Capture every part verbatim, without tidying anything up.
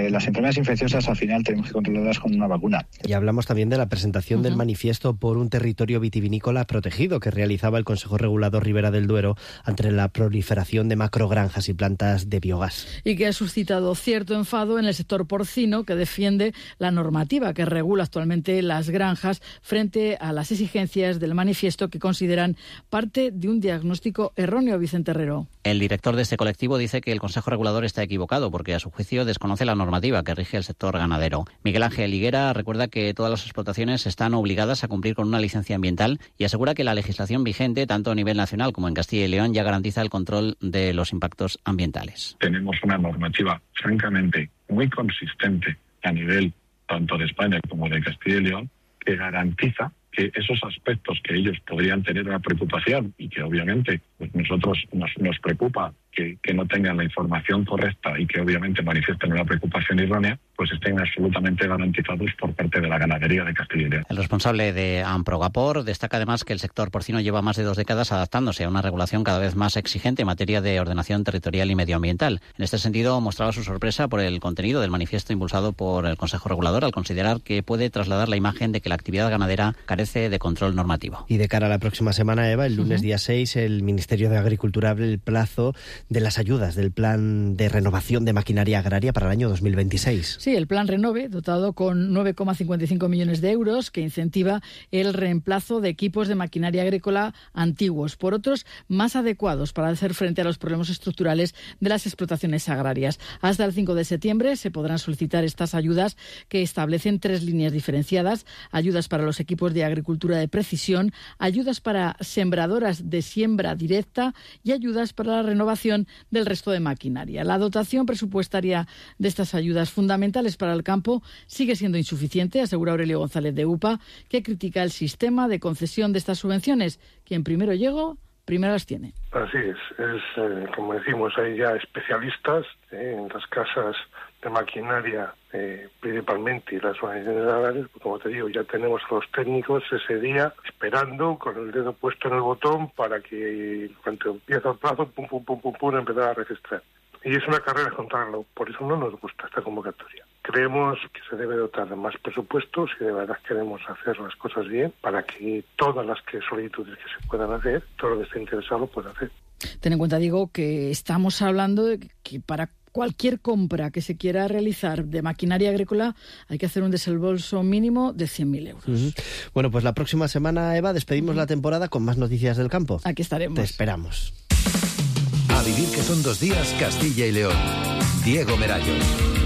Eh, las enfermedades infecciosas al final tenemos que controlarlas con una vacuna. Y hablamos también de la presentación uh-huh. del manifiesto por un territorio vitivinícola protegido que realizaba el Consejo Regulador Ribera del Duero ante la proliferación de macrogranjas y plantas de biogás. Y que ha suscitado cierto enfado en el sector porcino, que defiende la normativa que regula actualmente las granjas frente a las exigencias del manifiesto, que consideran parte de un diagnóstico erróneo. Vicente Herrero. El director de este colectivo dice que el Consejo Regulador está equivocado porque, a su juicio, desconoce la normativa que rige el sector ganadero. Miguel Ángel Higuera recuerda que todas las explotaciones están obligadas a cumplir con una licencia ambiental y asegura que la legislación vigente, tanto a nivel nacional como en Castilla y León, ya garantiza el control de los impactos ambientales. Tenemos una normativa, francamente, muy consistente a nivel tanto de España como de Castilla y León, que garantiza que esos aspectos que ellos podrían tener una preocupación y que obviamente pues nosotros nos, nos preocupa que, que no tengan la información correcta y que obviamente manifiesten una preocupación errónea, pues estén absolutamente garantizados por parte de la ganadería de Castilla y León. El responsable de Amprogapor destaca además que el sector porcino lleva más de dos décadas adaptándose a una regulación cada vez más exigente en materia de ordenación territorial y medioambiental. En este sentido, mostraba su sorpresa por el contenido del manifiesto impulsado por el Consejo Regulador al considerar que puede trasladar la imagen de que la actividad ganadera carece de control normativo. Y de cara a la próxima semana, Eva, el lunes uh-huh. día seis, el Ministerio de Agricultura abre el plazo de las ayudas del Plan de Renovación de Maquinaria Agraria para el año dos mil veintiséis. Sí, el Plan Renove, dotado con nueve coma cincuenta y cinco millones de euros, que incentiva el reemplazo de equipos de maquinaria agrícola antiguos por otros más adecuados para hacer frente a los problemas estructurales de las explotaciones agrarias. Hasta el cinco de septiembre se podrán solicitar estas ayudas, que establecen tres líneas diferenciadas: ayudas para los equipos de agricultura de precisión, ayudas para sembradoras de siembra directa y ayudas para la renovación del resto de maquinaria. La dotación presupuestaria de estas ayudas fundamentales para el campo sigue siendo insuficiente, asegura Aurelio González de U P A, que critica el sistema de concesión de estas subvenciones. Quien primero llegó, primero las tiene. Así es, es eh, como decimos, hay ya especialistas eh, en las casas de maquinaria, eh, principalmente, y las organizaciones agrarias, pues como te digo, ya tenemos a los técnicos ese día esperando con el dedo puesto en el botón para que cuando empieza el plazo, pum, pum, pum, pum, pum, empezar a registrar. Y es una carrera contra el reloj, por eso no nos gusta esta convocatoria. Creemos que se debe dotar de más presupuestos y de verdad queremos hacer las cosas bien para que todas las que solicitudes que se puedan hacer, todo lo que esté interesado lo pueda hacer. Ten en cuenta, digo, que estamos hablando de que para cualquier compra que se quiera realizar de maquinaria agrícola hay que hacer un desembolso mínimo de cien mil euros. Uh-huh. Bueno, pues la próxima semana, Eva, despedimos uh-huh. la temporada con más noticias del campo. Aquí estaremos. Te esperamos. A vivir que son dos días, Castilla y León. Diego Merallo.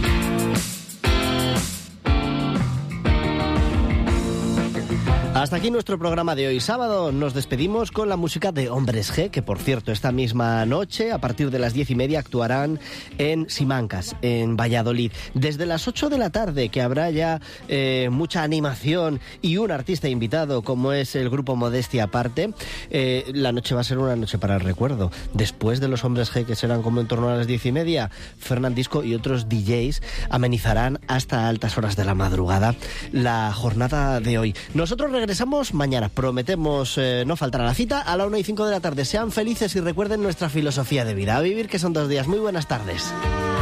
Hasta aquí nuestro programa de hoy sábado. Nos despedimos con la música de Hombres G, que por cierto esta misma noche a partir de las diez y media actuarán en Simancas, en Valladolid. Desde las ocho de la tarde, que habrá ya eh, mucha animación y un artista invitado como es el grupo Modestia Aparte, eh, la noche va a ser una noche para el recuerdo. Después de los Hombres G, que serán como en torno a las diez y media, Fernandisco y otros D Js amenizarán hasta altas horas de la madrugada la jornada de hoy. Nosotros regresamos Regresamos mañana, prometemos eh, no faltar a la cita a la una y cinco de la tarde. Sean felices y recuerden nuestra filosofía de vida. A vivir que son dos días. Muy buenas tardes.